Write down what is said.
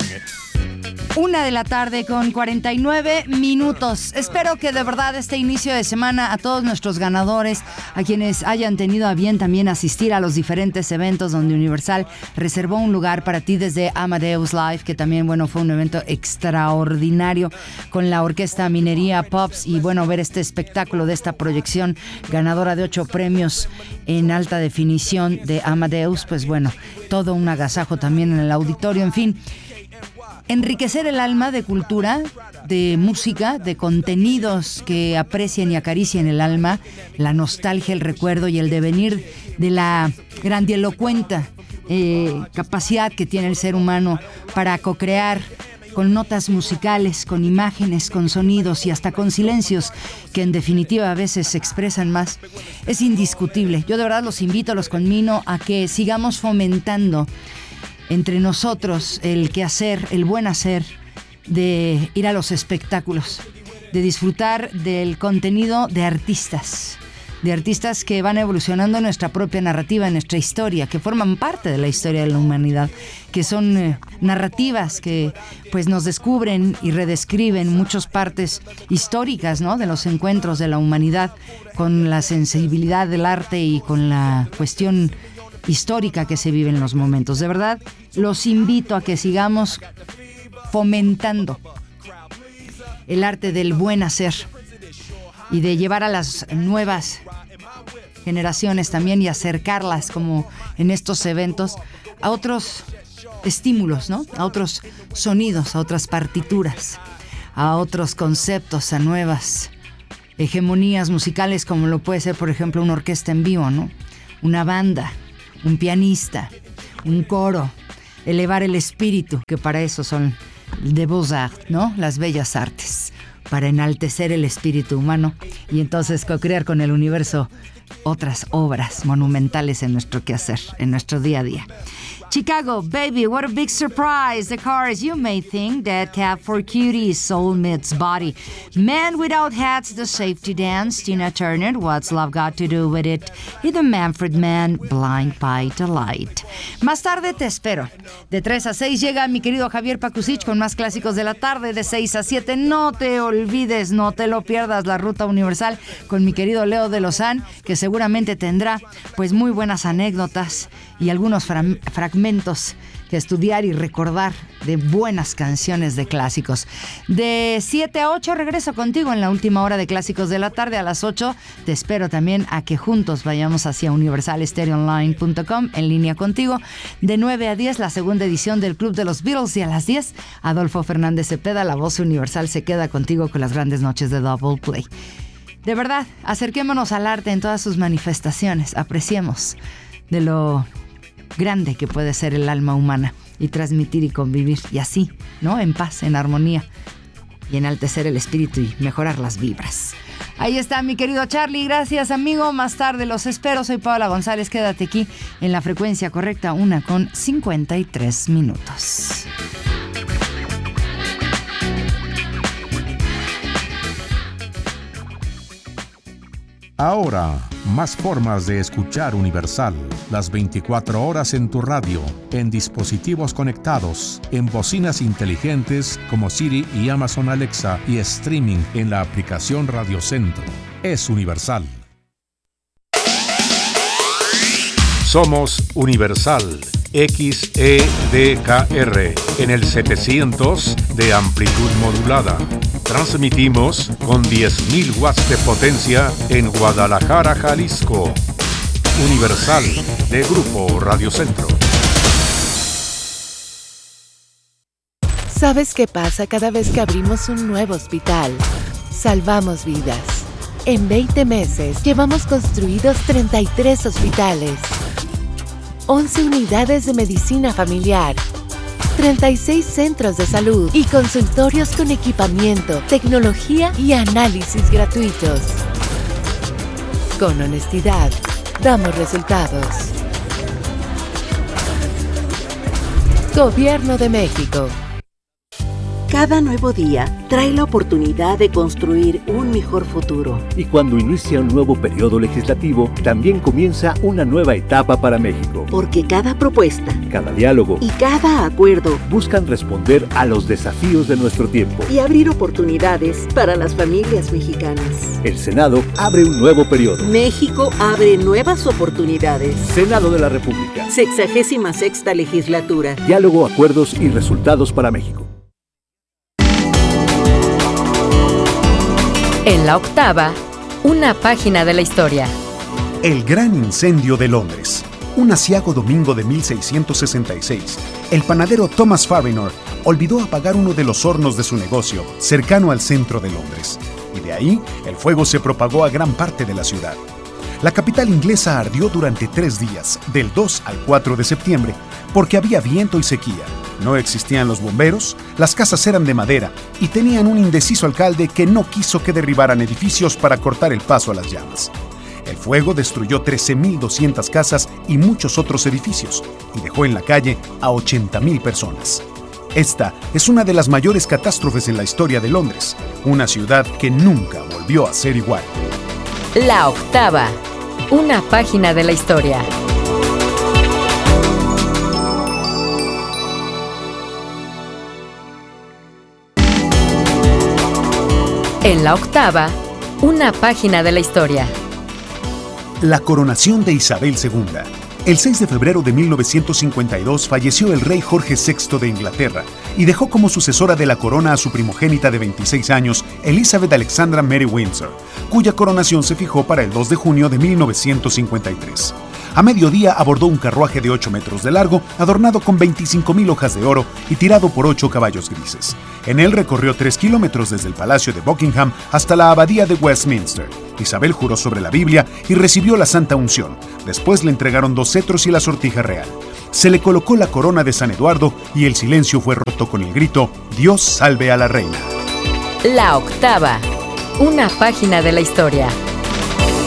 1:49 p.m. Espero que de verdad este inicio de semana a todos nuestros ganadores, a quienes hayan tenido a bien también asistir a los diferentes eventos donde Universal reservó un lugar para ti desde Amadeus Live, que también, bueno, fue un evento extraordinario con la Orquesta Minería Pops y, bueno, ver este espectáculo de esta proyección ganadora de 8 premios en alta definición de Amadeus, pues bueno, todo un agasajo también en el auditorio, en fin. Enriquecer el alma de cultura, de música, de contenidos que aprecien y acaricien el alma, la nostalgia, el recuerdo y el devenir de la grandilocuente capacidad que tiene el ser humano para co-crear con notas musicales, con imágenes, con sonidos y hasta con silencios que en definitiva a veces se expresan más, es indiscutible. Yo de verdad los invito, los conmino a que sigamos fomentando entre nosotros el quehacer, el buen hacer de ir a los espectáculos, de disfrutar del contenido de artistas que van evolucionando nuestra propia narrativa, nuestra historia, que forman parte de la historia de la humanidad, que son narrativas que pues nos descubren y redescriben muchas partes históricas, ¿no?, de los encuentros de la humanidad con la sensibilidad del arte y con la cuestión histórica que se vive en los momentos. De verdad, los invito a que sigamos fomentando el arte del buen hacer y de llevar a las nuevas generaciones también y acercarlas, como en estos eventos, a otros estímulos, ¿no?, a otros sonidos, a otras partituras, a otros conceptos, a nuevas hegemonías musicales, como lo puede ser, por ejemplo, una orquesta en vivo, ¿no?, una banda, un pianista, un coro, elevar el espíritu, que para eso son de Beaux-Arts, ¿no?, las bellas artes, para enaltecer el espíritu humano y entonces co-crear con el universo otras obras monumentales en nuestro quehacer, en nuestro día a día. Chicago, baby, what a big surprise. The cars you may think that Cab for Cutie, soul meets body. Man Without Hats, The Safety Dance, Tina Turner, What's Love Got to Do With It, y The Manfred Man, Blind by the Light. Más tarde te espero. De 3 a 6 llega mi querido Javier Pakusich con más clásicos de la tarde. De 6 a 7 no te olvides, no te lo pierdas, La Ruta Universal con mi querido Leo de Lozán, que seguramente tendrá pues muy buenas anécdotas y algunos fragmentos que estudiar y recordar de buenas canciones de clásicos. De 7 a 8 regreso contigo en la última hora de Clásicos de la Tarde. A las 8 te espero también a que juntos vayamos hacia universalestereoonline.com en línea contigo. De 9 a 10 la segunda edición del Club de los Beatles y a las 10 Adolfo Fernández Cepeda, la voz universal, se queda contigo con las grandes noches de Double Play. De verdad, acerquémonos al arte en todas sus manifestaciones, apreciemos de lo grande que puede ser el alma humana y transmitir y convivir y así, ¿no?, en paz, en armonía y enaltecer el espíritu y mejorar las vibras. Ahí está mi querido Charlie, gracias amigo, más tarde los espero. Soy Paola González, quédate aquí en la frecuencia correcta, 1:53 p.m. Ahora, más formas de escuchar Universal. Las 24 horas en tu radio, en dispositivos conectados, en bocinas inteligentes como Siri y Amazon Alexa y streaming en la aplicación Radio Centro. Es Universal. Somos Universal XEDKR en el 700 de amplitud modulada. Transmitimos con 10.000 watts de potencia en Guadalajara, Jalisco. Universal, de Grupo Radio Centro. ¿Sabes qué pasa cada vez que abrimos un nuevo hospital? Salvamos vidas. En 20 meses llevamos construidos 33 hospitales, 11 unidades de medicina familiar, 36 centros de salud y consultorios con equipamiento, tecnología y análisis gratuitos. Con honestidad, damos resultados. Gobierno de México. Cada nuevo día trae la oportunidad de construir un mejor futuro. Y cuando inicia un nuevo periodo legislativo, también comienza una nueva etapa para México. Porque cada propuesta, cada diálogo y cada acuerdo buscan responder a los desafíos de nuestro tiempo y abrir oportunidades para las familias mexicanas. El Senado abre un nuevo periodo. México abre nuevas oportunidades. Senado de la República. 66ª legislatura. Diálogo, acuerdos y resultados para México. En la octava, una página de la historia. El gran incendio de Londres. Un aciago domingo de 1666, el panadero Thomas Farrinor olvidó apagar uno de los hornos de su negocio, cercano al centro de Londres. Y de ahí, el fuego se propagó a gran parte de la ciudad. La capital inglesa ardió durante 3 días, del 2 al 4 de septiembre, porque había viento y sequía. No existían los bomberos, las casas eran de madera y tenían un indeciso alcalde que no quiso que derribaran edificios para cortar el paso a las llamas. El fuego destruyó 13.200 casas y muchos otros edificios y dejó en la calle a 80.000 personas. Esta es una de las mayores catástrofes en la historia de Londres, una ciudad que nunca volvió a ser igual. La octava, una página de la historia. En la octava, una página de la historia. La coronación de Isabel II. El 6 de febrero de 1952 falleció el rey Jorge VI de Inglaterra y dejó como sucesora de la corona a su primogénita de 26 años, Elizabeth Alexandra Mary Windsor, cuya coronación se fijó para el 2 de junio de 1953. A mediodía abordó un carruaje de 8 metros de largo, adornado con 25.000 hojas de oro y tirado por 8 caballos grises. En él recorrió 3 kilómetros desde el Palacio de Buckingham hasta la Abadía de Westminster. Isabel juró sobre la Biblia y recibió la Santa Unción. Después le entregaron 2 cetros y la sortija real. Se le colocó la corona de San Eduardo y el silencio fue roto con el grito: «Dios salve a la reina». La octava, una página de la historia.